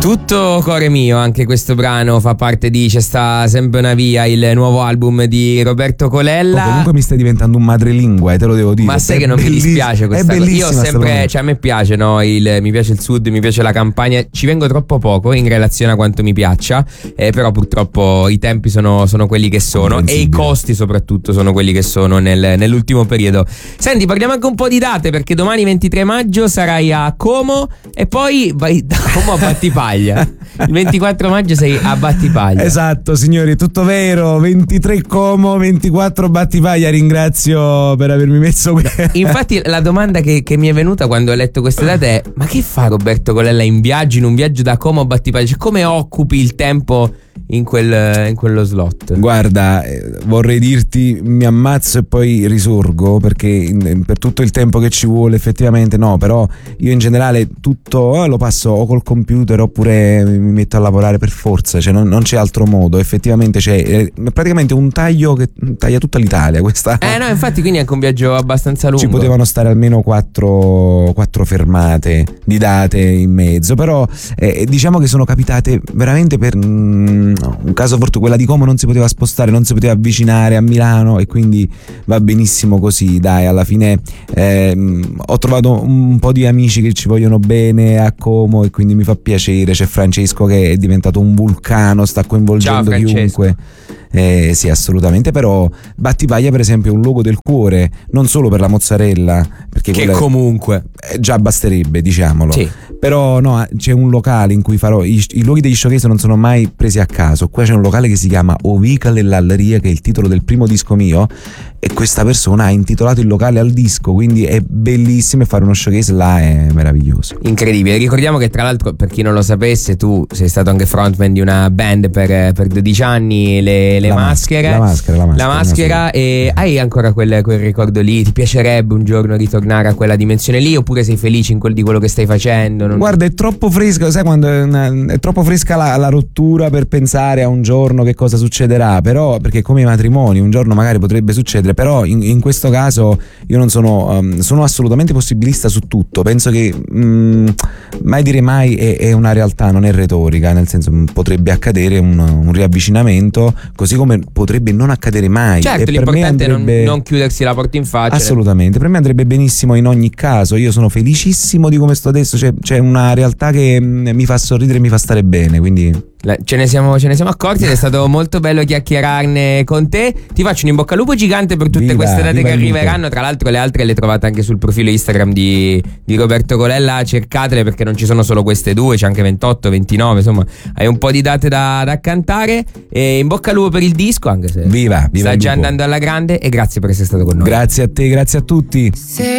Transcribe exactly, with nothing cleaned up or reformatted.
Tutto cuore mio, anche questo brano fa parte di C'è sta sempre una via, il nuovo album di Roberto Colella. Oh, comunque mi stai diventando un madrelingua, eh, te lo devo dire. Ma sai è che non belliss- mi dispiace questa è cosa. Io ho bellissima sempre, cioè a me piace, no? Il, mi piace il sud, mi piace la campagna. Ci vengo troppo poco in relazione a quanto mi piaccia, eh, però purtroppo i tempi sono, sono quelli che sono e i costi soprattutto sono quelli che sono nel, nell'ultimo periodo. Senti, parliamo anche un po' di date, perché domani ventitré maggio sarai a Como e poi vai da Como a Battipaglia. Il ventiquattro maggio sei a Battipaglia. Esatto, signori, è tutto vero. ventitré Como, ventiquattro Battipaglia. Ringrazio per avermi messo qui. Infatti la domanda che, che mi è venuta quando ho letto queste date è: ma che fa Roberto Colella in viaggio, in un viaggio da Como a Battipaglia? Cioè, come occupi il tempo in, quel, in quello slot? Guarda, eh, vorrei dirti mi ammazzo e poi risorgo, perché in, per tutto il tempo che ci vuole effettivamente no, però io in generale tutto eh, lo passo o col computer oppure mi metto a lavorare per forza, cioè non, non c'è altro modo, effettivamente c'è eh, praticamente un taglio che taglia tutta l'Italia questa. Eh no, infatti, quindi è anche un viaggio abbastanza lungo. Ci potevano stare almeno quattro, quattro fermate di date in mezzo, però eh, diciamo che sono capitate veramente per mm, un caso fortunato. Quella di Como non si poteva spostare, non si poteva avvicinare a Milano e quindi va benissimo così, dai, alla fine ehm, ho trovato un po' di amici che ci vogliono bene a Como e quindi mi fa piacere. C'è Francesco che è diventato un vulcano, sta coinvolgendo chiunque. Eh, sì, assolutamente. Però Battipaglia per esempio è un luogo del cuore, non solo per la mozzarella, perché che comunque eh, già basterebbe, diciamolo. Sì. Però no, c'è un locale in cui farò i, i luoghi degli showcase non sono mai presi a caso. Qua c'è un locale che si chiama Ovica Lell'Alleria, che è il titolo del primo disco mio, e questa persona ha intitolato il locale al disco, quindi è bellissimo, e fare uno showcase là è meraviglioso, incredibile. Ricordiamo che tra l'altro, per chi non lo sapesse, tu sei stato anche frontman di una band per, per dodici anni, le, le la maschere, maschera, la maschera, la maschera, la maschera e hai ancora quel, quel ricordo lì? Ti piacerebbe un giorno ritornare a quella dimensione lì, oppure sei felice in quel, di quello che stai facendo? Non... Guarda, è troppo fresca, sai quando è, una, è troppo fresca la, la rottura per pensare a un giorno che cosa succederà, però perché come i matrimoni un giorno magari potrebbe succedere, però in, in questo caso io non sono um, sono assolutamente possibilista su tutto. Penso che um, mai dire mai è, è una realtà, non è retorica, nel senso potrebbe accadere un, un riavvicinamento, così come potrebbe non accadere mai. Certo, e l'importante per me andrebbe... è non, non chiudersi la porta in faccia. Assolutamente, per me andrebbe benissimo in ogni caso. Io sono felicissimo di come sto adesso, c'è, c'è una realtà che mi fa sorridere e mi fa stare bene, quindi ce ne siamo, ce ne siamo accorti ed è stato molto bello chiacchierarne con te. Ti faccio un in bocca al lupo gigante per tutte viva, queste date che arriveranno. lupo. Tra l'altro le altre le trovate anche sul profilo Instagram di, di Roberto Colella, cercatele perché non ci sono solo queste due, c'è anche ventotto, ventinove, insomma hai un po' di date da, da cantare. E in bocca al lupo per il disco, anche se viva, viva sta già andando alla grande, e grazie per essere stato con noi. Grazie a te, grazie a tutti. Se